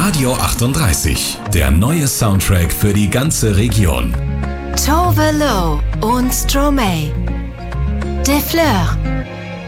Radio 38, der neue Soundtrack für die ganze Region. Tove Lo und Stromae. Des Fleurs.